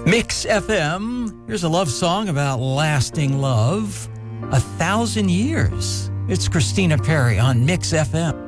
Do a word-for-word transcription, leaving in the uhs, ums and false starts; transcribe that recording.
Mix F M. Here's a love song about lasting love. A thousand years. It's Christina Perri on Mix F M.